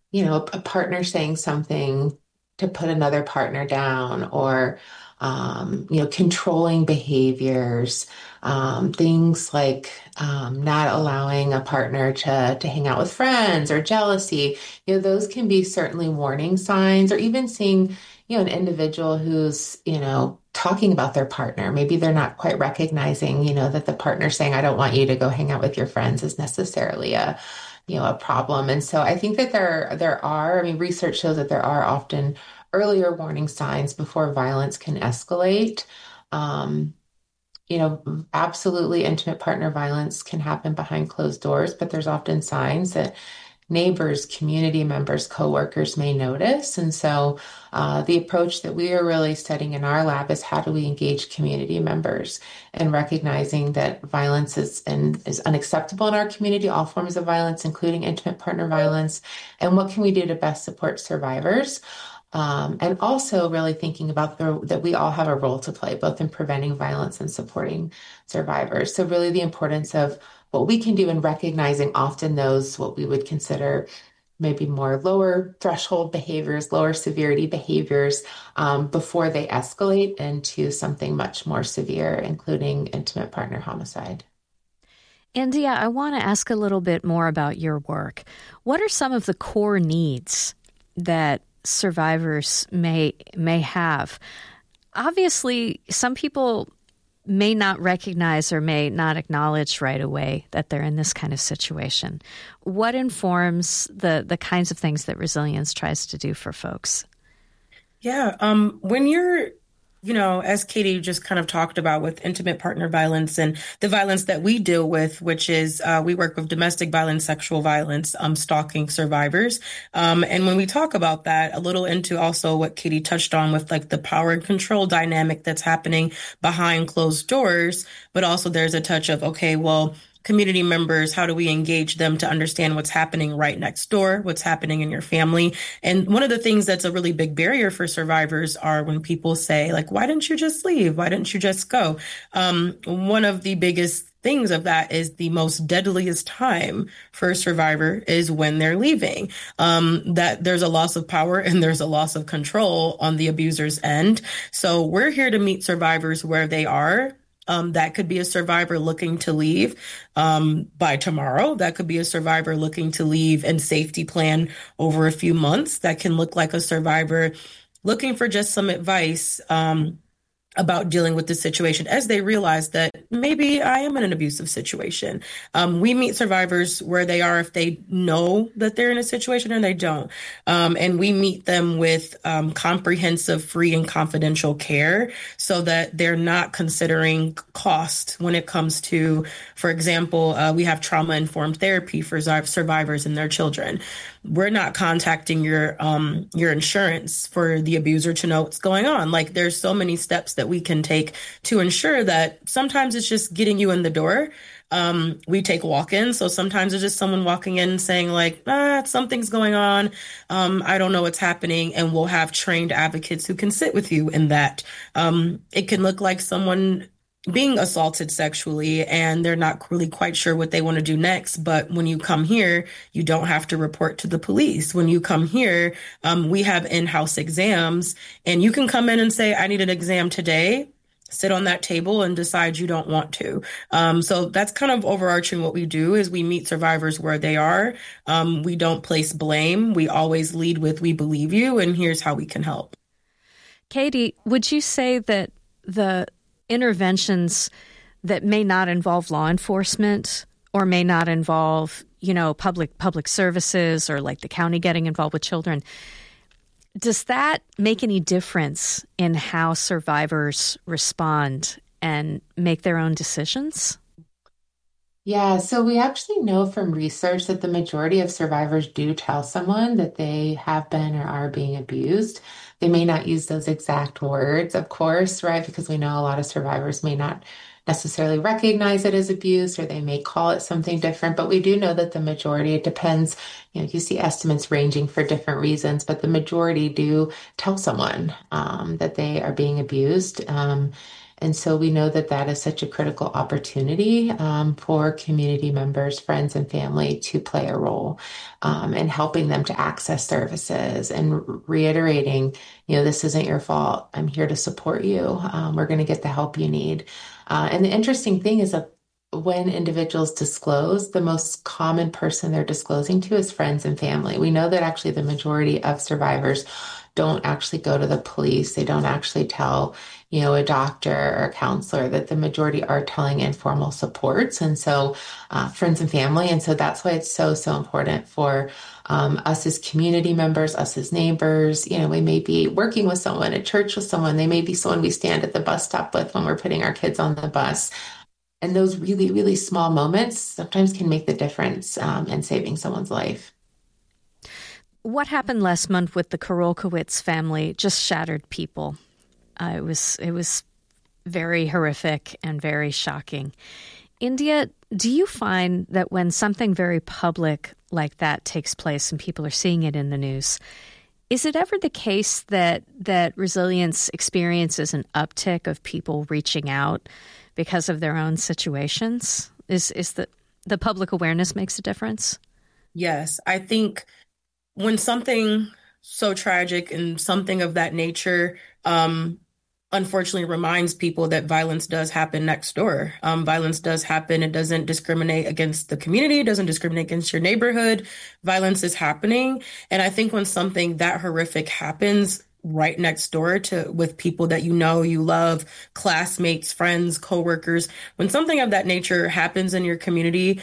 a partner saying something to put another partner down or, controlling behaviors, things like not allowing a partner to hang out with friends or jealousy, those can be certainly warning signs or even seeing, an individual who's, talking about their partner. Maybe they're not quite recognizing, that the partner saying, I don't want you to go hang out with your friends is necessarily a problem. And so I think that there are, I mean, research shows that there are often earlier warning signs before violence can escalate. Um, Absolutely intimate partner violence can happen behind closed doors, but there's often signs that neighbors, community members, coworkers may notice. And so the approach that we are really studying in our lab is how do we engage community members and recognizing that violence is unacceptable in our community, all forms of violence, including intimate partner violence, and what can we do to best support survivors. And also really thinking about that we all have a role to play, both in preventing violence and supporting survivors. So really the importance of what we can do in recognizing often those what we would consider maybe more lower threshold behaviors, lower severity behaviors before they escalate into something much more severe, including intimate partner homicide. India, I want to ask a little bit more about your work. What are some of the core needs that survivors may have? Obviously, some people may not recognize or may not acknowledge right away that they're in this kind of situation. What informs the kinds of things that Resilience tries to do for folks? Yeah, when you're, as Katie just kind of talked about with intimate partner violence and the violence that we deal with, which is we work with domestic violence, sexual violence, stalking survivors. And when we talk about that, a little into also what Katie touched on with like the power and control dynamic that's happening behind closed doors, but also there's a touch of, okay, well, community members, how do we engage them to understand what's happening right next door, what's happening in your family? And one of the things that's a really big barrier for survivors are when people say, like, why didn't you just leave? Why didn't you just go? One of the biggest things of that is the most deadliest time for a survivor is when they're leaving. That there's a loss of power and there's a loss of control on the abuser's end. So we're here to meet survivors where they are. That could be a survivor looking to leave by tomorrow. That could be a survivor looking to leave and safety plan over a few months. That can look like a survivor looking for just some advice about dealing with the situation as they realize that maybe I am in an abusive situation. We meet survivors where they are if they know that they're in a situation or they don't. And we meet them with comprehensive, free, and confidential care so that they're not considering cost when it comes to, for example, we have trauma-informed therapy for survivors and their children. We're not contacting your insurance for the abuser to know what's going on. Like there's so many steps that we can take to ensure that sometimes it's just getting you in the door. We take walk-ins. So sometimes it's just someone walking in and saying like, something's going on. I don't know what's happening. And we'll have trained advocates who can sit with you in that. It can look like someone being assaulted sexually and they're not really quite sure what they want to do next. But when you come here, you don't have to report to the police. When you come here, we have in-house exams and you can come in and say, I need an exam today. Sit on that table and decide you don't want to. So that's kind of overarching what we do is we meet survivors where they are. We don't place blame. We always lead with, we believe you, and here's how we can help. Katie, would you say that the interventions that may not involve law enforcement or may not involve, public services or like the county getting involved with children, does that make any difference in how survivors respond and make their own decisions? Yeah, so we actually know from research that the majority of survivors do tell someone that they have been or are being abused. They may not use those exact words, of course, right? Because we know a lot of survivors may not necessarily recognize it as abuse or they may call it something different. But we do know that the majority, it depends, you see estimates ranging for different reasons, but the majority do tell someone that they are being abused. And so we know that that is such a critical opportunity for community members, friends, and family to play a role in helping them to access services and reiterating, this isn't your fault. I'm here to support you. We're going to get the help you need. And the interesting thing is that when individuals disclose, the most common person they're disclosing to is friends and family. We know that actually the majority of survivors don't actually go to the police. They don't actually tell, a doctor or a counselor, that the majority are telling informal supports. And so friends and family. And so that's why it's so, so important for us as community members, us as neighbors. We may be working with someone at church with someone. They may be someone we stand at the bus stop with when we're putting our kids on the bus. And those really, really small moments sometimes can make the difference in saving someone's life. What happened last month with the Karolkowitz family just shattered people. It was very horrific and very shocking. India, do you find that when something very public like that takes place and people are seeing it in the news, is it ever the case that Resilience experiences an uptick of people reaching out because of their own situations? Is the public awareness makes a difference? Yes, I think when something so tragic and something of that nature, unfortunately reminds people that violence does happen next door. Violence does happen. It doesn't discriminate against the community. It doesn't discriminate against your neighborhood. Violence is happening. And I think when something that horrific happens right next door with people that you love, classmates, friends, coworkers, when something of that nature happens in your community,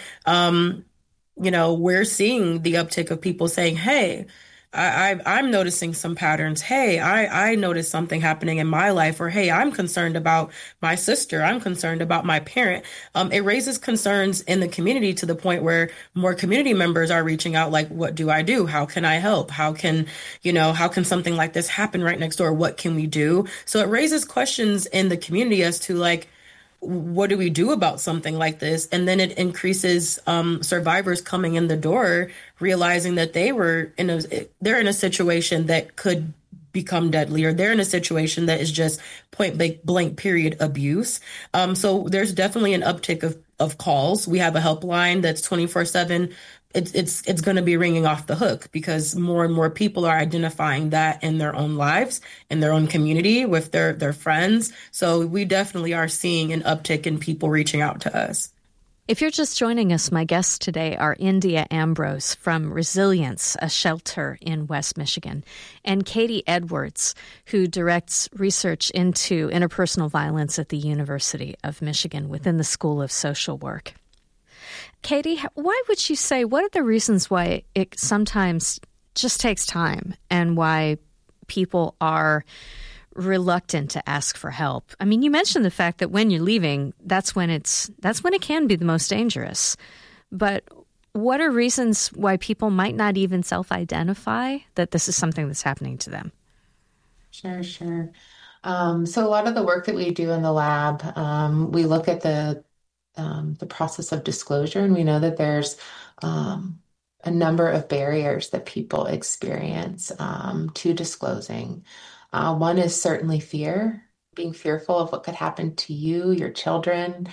we're seeing the uptick of people saying, hey, I'm noticing some patterns. Hey, I noticed something happening in my life, or hey, I'm concerned about my sister. I'm concerned about my parent. It raises concerns in the community to the point where more community members are reaching out, like, what do I do? How can I help? How can something like this happen right next door? What can we do? So it raises questions in the community as to like, what do we do about something like this? And then it increases survivors coming in the door, realizing that they're in a situation that could become deadly, or they're in a situation that is just point blank period abuse. So there's definitely an uptick of calls. We have a helpline that's 24/7. It's going to be ringing off the hook because more and more people are identifying that in their own lives, in their own community, with their friends. So we definitely are seeing an uptick in people reaching out to us. If you're just joining us, my guests today are India Ambrose from Resilience, a shelter in West Michigan, and Katie Edwards, who directs research into interpersonal violence at the University of Michigan within the School of Social Work. Katie, why would you say, what are the reasons why it sometimes just takes time and why people are reluctant to ask for help? I mean, you mentioned the fact that when you're leaving, that's when it can be the most dangerous. But what are reasons why people might not even self-identify that this is something that's happening to them? Sure. So a lot of the work that we do in the lab, we look at the process of disclosure, and we know that there's a number of barriers that people experience to disclosing. One is certainly fear, being fearful of what could happen to you, your children,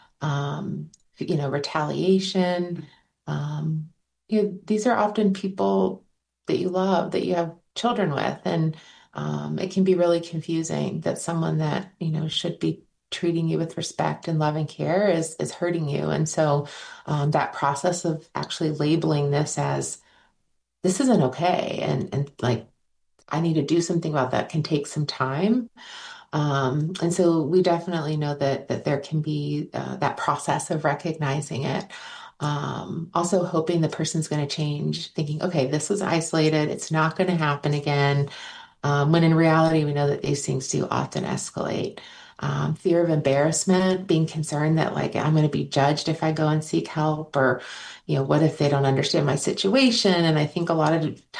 retaliation. These are often people that you love, that you have children with, and it can be really confusing that someone that, should be treating you with respect and love and care is hurting you. And so that process of actually labeling this as this isn't okay, and like, I need to do something about that, can take some time. And so we definitely know that there can be that process of recognizing it. Also hoping the person's going to change, thinking, okay, this was isolated, it's not going to happen again. When in reality, we know that these things do often escalate. Fear of embarrassment, being concerned that like I'm going to be judged if I go and seek help, or what if they don't understand my situation? And I think a lot of times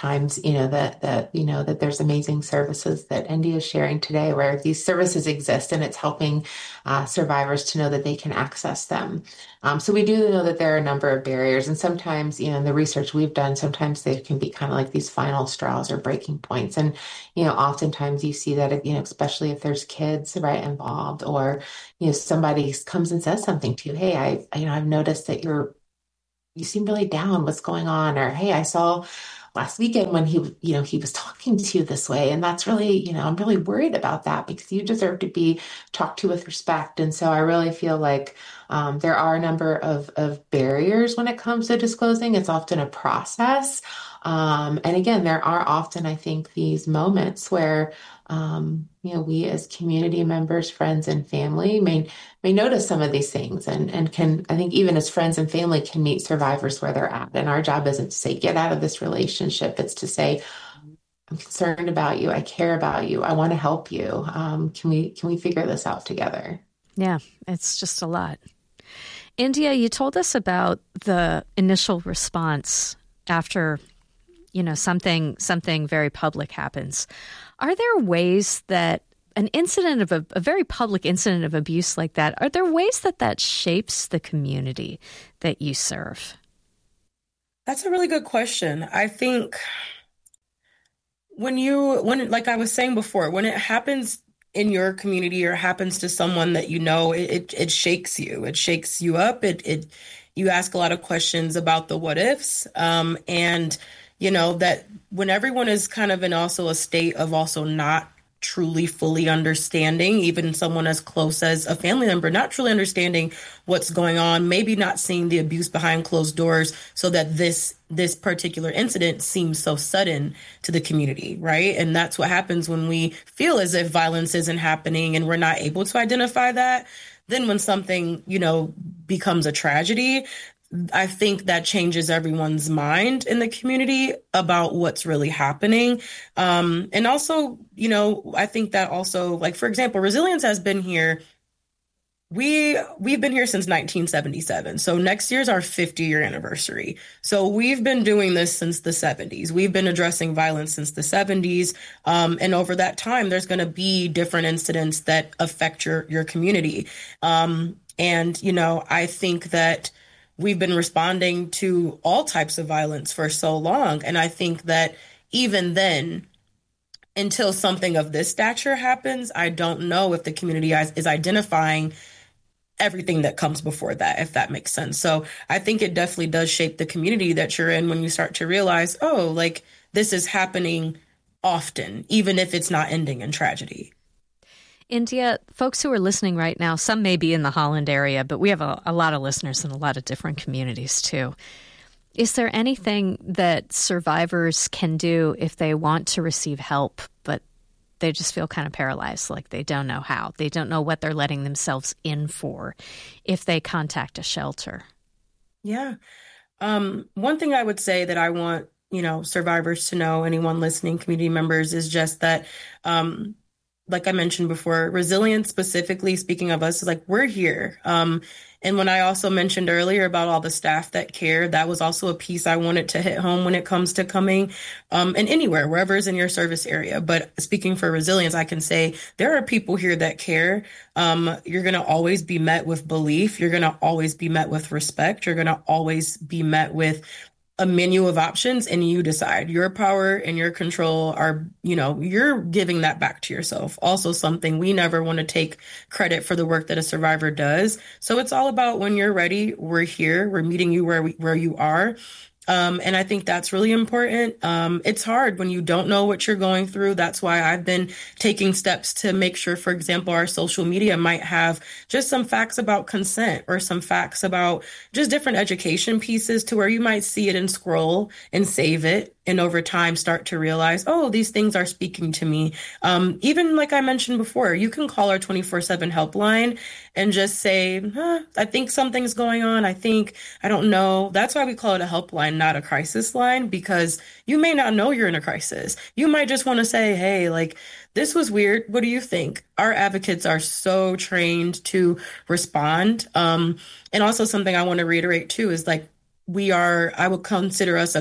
times, that there's amazing services that India is sharing today where these services exist and it's helping survivors to know that they can access them. So we do know that there are a number of barriers, and sometimes, in the research we've done, sometimes they can be kind of like these final straws or breaking points. And, oftentimes you see that, especially if there's kids, right, involved, or, somebody comes and says something to you, hey, I've noticed that you seem really down. What's going on? Or, hey, I saw last weekend when he was talking to you this way. And that's really, I'm really worried about that because you deserve to be talked to with respect. And so I really feel like there are a number of barriers when it comes to disclosing. It's often a process. And again, there are often, I think, these moments where, we as community members, friends, and family may notice some of these things and can, I think, even as friends and family can meet survivors where they're at. And our job isn't to say, get out of this relationship. It's to say, I'm concerned about you. I care about you. I want to help you. Can we figure this out together? Yeah, it's just a lot. India, you told us about the initial response after, something very public happens. Are there ways that an incident of a very public incident of abuse like that, are there ways that shapes the community that you serve? That's a really good question. I think like I was saying before, when it happens in your community or happens to someone that it shakes you. It shakes you up. You ask a lot of questions about the what ifs. And that when everyone is kind of in also a state of also not truly fully understanding, even someone as close as a family member, not truly understanding what's going on, maybe not seeing the abuse behind closed doors, so that this particular incident seems so sudden to the community, right? And that's what happens when we feel as if violence isn't happening and we're not able to identify that. Then when something, becomes a tragedy, I think that changes everyone's mind in the community about what's really happening. And also, I think that also, like, for example, Resilience has been here. We've been here since 1977. So next year's our 50-year anniversary. So we've been doing this since the 70s. We've been addressing violence since the 70s. And over that time, there's going to be different incidents that affect your community. And, I think that we've been responding to all types of violence for so long. And I think that even then, until something of this stature happens, I don't know if the community is identifying everything that comes before that, if that makes sense. So I think it definitely does shape the community that you're in when you start to realize, oh, like this is happening often, even if it's not ending in tragedy. India, folks who are listening right now, some may be in the Holland area, but we have a lot of listeners in a lot of different communities too. Is there anything that survivors can do if they want to receive help, but they just feel kind of paralyzed, like they don't know how? They don't know what they're letting themselves in for if they contact a shelter? Yeah. One thing I would say that I want, survivors to know, anyone listening, community members, is just that, like I mentioned before, Resilience, specifically speaking of us, is like, we're here. And when I also mentioned earlier about all the staff that care, that was also a piece I wanted to hit home when it comes to coming and anywhere, wherever is in your service area. But speaking for Resilience, I can say there are people here that care. You're going to always be met with belief. You're going to always be met with respect. You're going to always be met with a menu of options, and you decide. Your power and your control are, you're giving that back to yourself. Also, something we never want to take credit for the work that a survivor does. So it's all about when you're ready, we're here, we're meeting you where you are. And I think that's really important. It's hard when you don't know what you're going through. That's why I've been taking steps to make sure, for example, our social media might have just some facts about consent or some facts about just different education pieces to where you might see it and scroll and save it. And over time, start to realize, oh, these things are speaking to me. Even like I mentioned before, you can call our 24/7 helpline and just say, I think something's going on. I don't know. That's why we call it a helpline, not a crisis line, because you may not know you're in a crisis. You might just want to say, hey, like, this was weird. What do you think? Our advocates are so trained to respond. And also something I want to reiterate too is like, I would consider us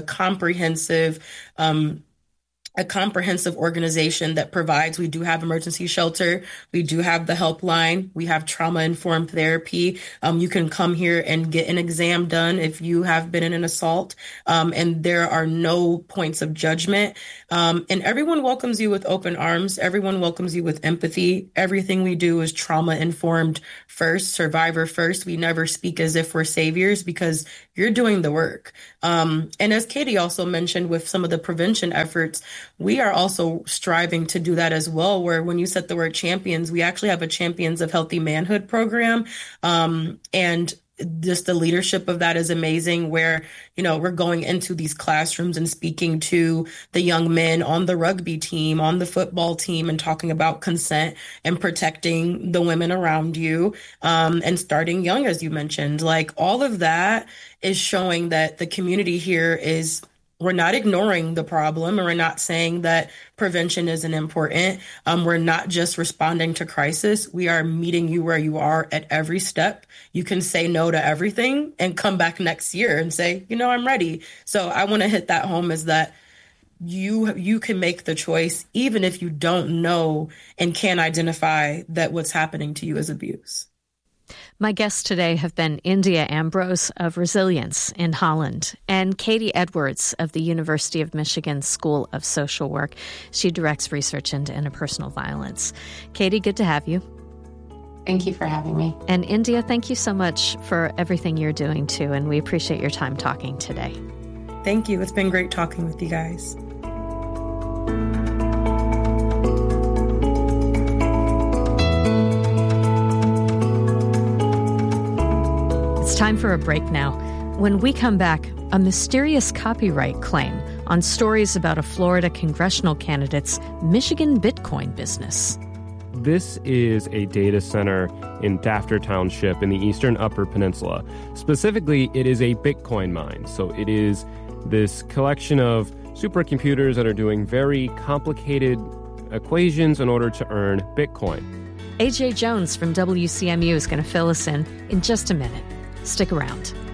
a comprehensive organization that provides, we do have emergency shelter, we do have the helpline, we have trauma-informed therapy. You can come here and get an exam done if you have been in an assault, and there are no points of judgment. And everyone welcomes you with open arms. Everyone welcomes you with empathy. Everything we do is trauma-informed first, survivor first. We never speak as if we're saviors because you're doing the work. And as Katie also mentioned with some of the prevention efforts, we are also striving to do that as well, where when you said the word champions, we actually have a Champions of Healthy Manhood program. And just the leadership of that is amazing, where, we're going into these classrooms and speaking to the young men on the rugby team, on the football team, and talking about consent and protecting the women around you, and starting young, as you mentioned. Like, all of that is showing that the community here we're not ignoring the problem, and we're not saying that prevention isn't important. We're not just responding to crisis. We are meeting you where you are at every step. You can say no to everything and come back next year and say, I'm ready. So I want to hit that home, is that you can make the choice, even if you don't know and can't identify that what's happening to you is abuse. My guests today have been India Ambrose of Resilience in Holland and Katie Edwards of the University of Michigan School of Social Work. She directs research into interpersonal violence. Katie, good to have you. Thank you for having me. And India, thank you so much for everything you're doing too, and we appreciate your time talking today. Thank you. It's been great talking with you guys. It's time for a break now. When we come back, a mysterious copyright claim on stories about a Florida congressional candidate's Michigan Bitcoin business. This is a data center in Dafter Township in the eastern Upper Peninsula. Specifically, it is a Bitcoin mine. So it is this collection of supercomputers that are doing very complicated equations in order to earn Bitcoin. AJ Jones from WCMU is going to fill us in just a minute. Stick around.